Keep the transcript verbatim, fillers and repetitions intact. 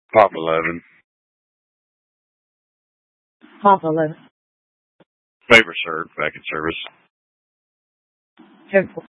Pop eleven. Pop eleven. Favor served. Back in service. ten four.